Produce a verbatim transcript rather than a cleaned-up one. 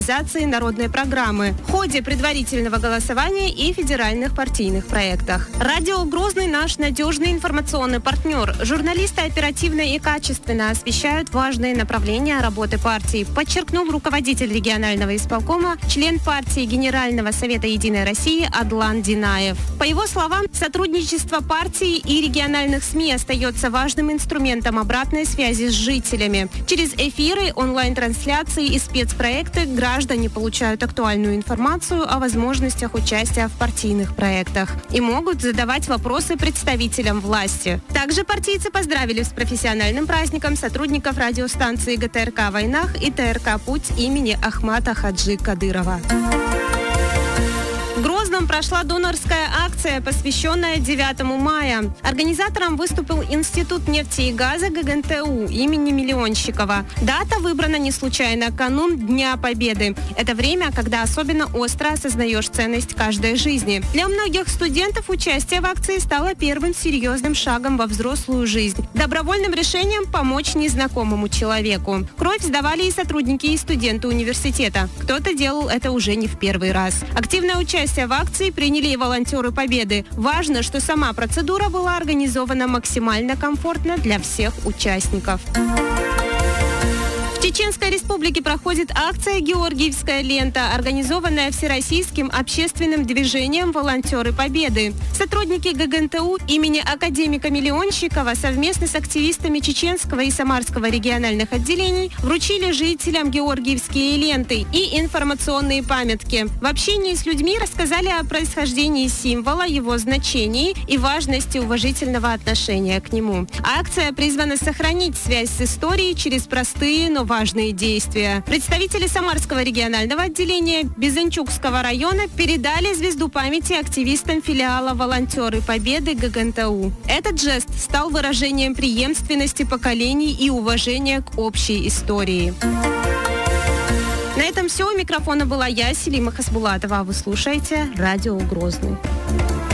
реализации народной программы в ходе предварительного голосования и федеральных партийных проектах. Радио Грозный – наш надежный информационный партнер. Журналисты оперативно и качественно освещают важные направления работы партии, подчеркнул руководитель регионального исполкома, член партии Генерального совета «Единой России» Адлан Динаев. По его словам, сотрудничество партии и региональных СМИ остается важным инструментом обратной связи с жителями. Через эфиры, онлайн-трансляции и спецпроекты граждане получают актуальную информацию о возможностях участия в партийных проектах и могут задавать вопросы представителям власти. Также партийцы поздравили с профессиональным праздником сотрудников радиостанции ГТРК «Войнах» и ТРК «Путь» имени Ахмата Хаджи Кадырова. В Грозном прошла донорская акция, посвященная девятому мая. Организатором выступил Институт нефти и газа ГГНТУ имени Миллионщикова. Дата выбрана не случайно, канун Дня Победы. Это время, когда особенно остро осознаешь ценность каждой жизни. Для многих студентов участие в акции стало первым серьезным шагом во взрослую жизнь. Добровольным решением помочь незнакомому человеку. Кровь сдавали и сотрудники, и студенты университета. Кто-то делал это уже не в первый раз. Активное участие в акции приняли и волонтеры Победы. Важно, что сама процедура была организована максимально комфортно для всех участников. В Чеченской Республике проходит акция «Георгиевская лента», организованная Всероссийским общественным движением «Волонтеры Победы». Сотрудники ГГНТУ имени академика Миллионщикова совместно с активистами Чеченского и Самарского региональных отделений вручили жителям георгиевские ленты и информационные памятки. В общении с людьми рассказали о происхождении символа, его значении и важности уважительного отношения к нему. Акция призвана сохранить связь с историей через простые, но важные действия. Представители Самарского регионального отделения Безынчукского района передали звезду памяти активистам филиала «Волонтеры Победы» ГГНТУ. Этот жест стал выражением преемственности поколений и уважения к общей истории. На этом все. У микрофона была я, Селима Хасбулатова. Вы слушаете радио Грозный.